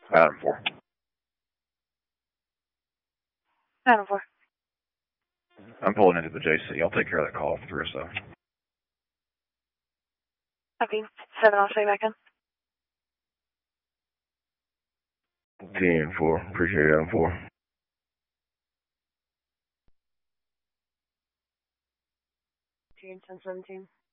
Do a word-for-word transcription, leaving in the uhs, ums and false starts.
Adam four. Adam four. I'm pulling into the J C. I'll take care of that call for three oh seven. Copy. seven, I'll show you back in. ten four. Appreciate it, Adam four. ten seventeen.